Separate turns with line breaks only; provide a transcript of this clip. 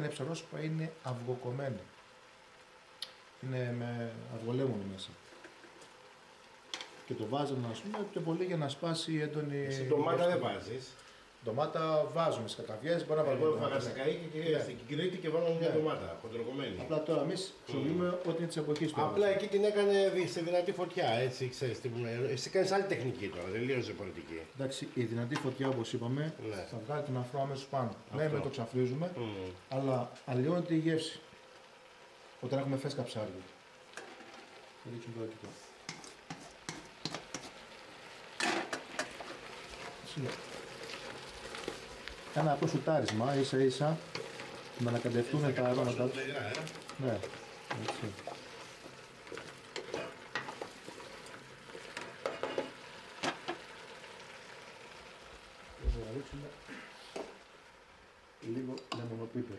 είναι ψαρόσουπα, είναι αυγοκομμένη. Είναι με αυγολέμονο μέσα. Και το βάζαμε, ας πούμε, πιο πολύ για να σπάσει έντονη.
Στην ντομάτα δεν βάζεις.
Ντομάτα βάζουμε στις καταβιές, μπορεί να βάλουμε.
Εγώ έφαγα στα καΐκια και στην Κρήτη και βάλαμε μια ντομάτα χοντροκομμένη.
Απλά τώρα εμείς χρησιμοποιούμε ό,τι είναι της εποχής του.
Απλά εκεί την έκανε σε δυνατή φωτιά, έτσι, ξέρεις. Εσύ κάνεις άλλη τεχνική τώρα, τελείως διαφορετική.
Εντάξει, η δυνατή φωτιά, όπως είπαμε,
Ναι.
θα βγάλει τον αφρό αμέσως πάνω. Ναι,
Αυτό.
με το ξαφρίζουμε, αλλά αλλοιώνεται η γεύση. Όταν έχουμε φέσκα ψάρια. Θα δείξουμε τώρα και το. Ένα απλό σουτάρισμα, ίσα ίσα, να ανακατευτούν τα αρώματα τους. Ναι, έτσι. Θα ρίξουμε λίγο λεμονοπίπερο.